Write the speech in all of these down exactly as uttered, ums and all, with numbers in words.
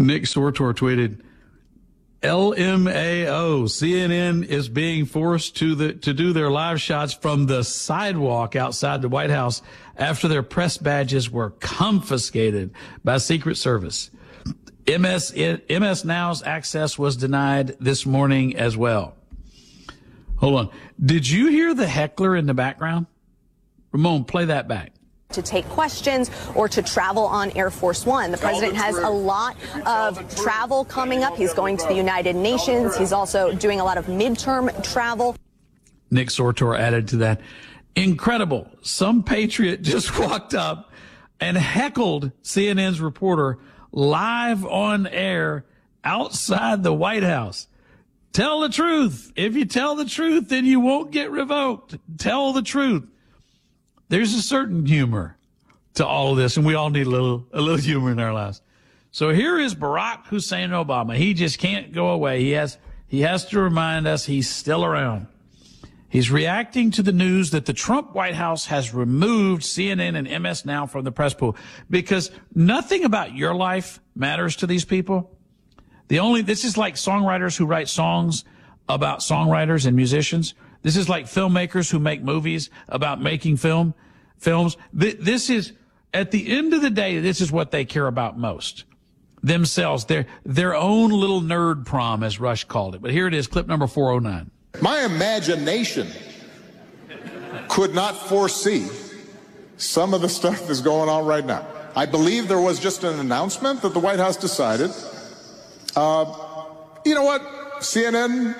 Nick Sortor tweeted, L M A O, C N N is being forced to the to do their live shots from the sidewalk outside the White House after their press badges were confiscated by Secret Service. M S, M S Now's access was denied this morning as well. Hold on. Did you hear the heckler in the background? Ramon, play that back. To take questions or to travel on Air Force One. The president has a lot of travel coming up. He's going to the United Nations. He's also doing a lot of midterm travel. Nick Sortor added to that. Incredible. Some patriot just walked up and heckled C N N's reporter live on air outside the White House. Tell the truth. If you tell the truth, then you won't get revoked. Tell the truth. There's a certain humor to all of this, and we all need a little, a little humor in our lives. So here is Barack Hussein Obama. He just can't go away. He has, he has to remind us he's still around. He's reacting to the news that the Trump White House has removed C N N and M S Now from the press pool because nothing about your life matters to these people. The only, this is like songwriters who write songs about songwriters and musicians. This is like filmmakers who make movies about making film, films. This is, at the end of the day, this is what they care about most. Themselves, their, their own little nerd prom, as Rush called it. But here it is, clip number four oh nine. My imagination could not foresee some of the stuff that's going on right now. I believe there was just an announcement that the White House decided, uh, you know what, C N N,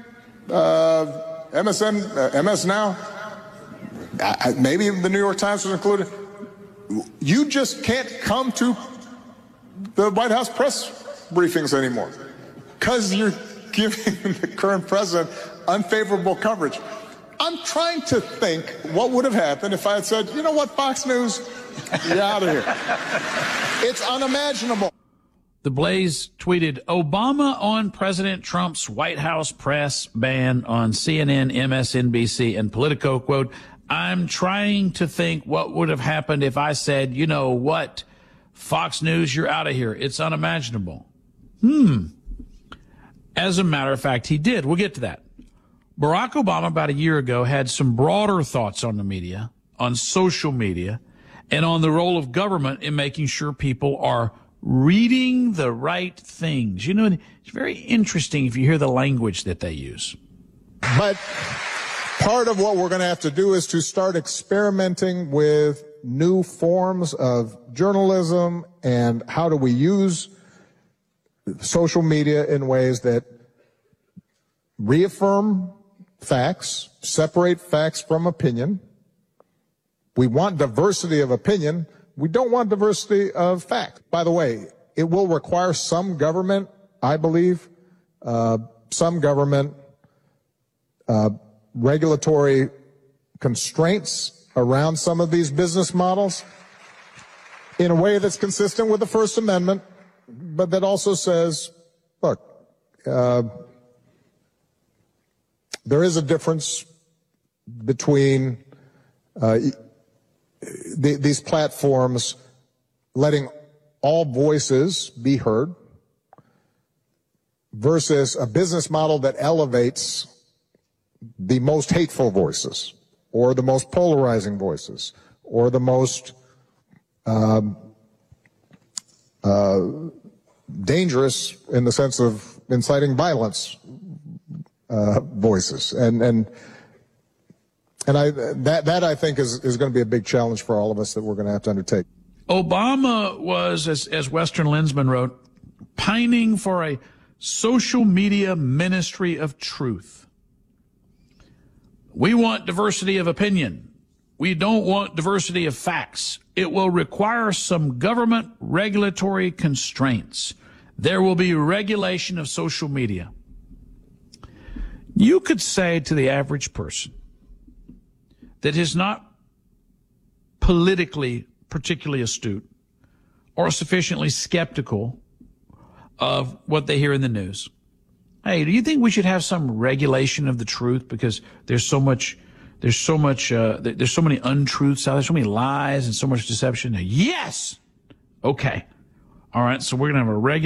uh, M S N, uh, M S Now, uh, maybe the New York Times was included. You just can't come to the White House press briefings anymore because you're giving the current president unfavorable coverage. I'm trying to think what would have happened if I had said, you know what, Fox News, you're out of here. It's unimaginable. The Blaze tweeted, Obama on President Trump's White House press ban on C N N, M S N B C, and Politico. Quote, I'm trying to think what would have happened if I said, you know what, Fox News, you're out of here. It's unimaginable. Hmm. As a matter of fact, he did. We'll get to that. Barack Obama, about a year ago, had some broader thoughts on the media, on social media, and on the role of government in making sure people are reading the right things. You know, it's very interesting if you hear the language that they use. But part of what we're going to have to do is to start experimenting with new forms of journalism and how do we use social media in ways that reaffirm facts, separate facts from opinion. We want diversity of opinion. We don't want diversity of fact. By the way, it will require some government, I believe, uh, some government uh, regulatory constraints around some of these business models in a way that's consistent with the First Amendment, but that also says, look, uh, there is a difference between uh, th- these platforms letting all voices be heard versus a business model that elevates the most hateful voices or the most polarizing voices or the most um, uh, dangerous in the sense of inciting violence uh, voices. And and and I that that I think is is going to be a big challenge for all of us that we're going to have to undertake. Obama was, as as Western Lensman wrote, pining for a social media ministry of truth. We want diversity of opinion. We don't want diversity of facts. It will require some government regulatory constraints. There will be regulation of social media. You could say to the average person that is not politically particularly astute or sufficiently skeptical of what they hear in the news, hey, do you think we should have some regulation of the truth because there's so much, there's so much, uh, there's so many untruths out there, so many lies and so much deception? Yes. Okay. All right. So we're going to have a regular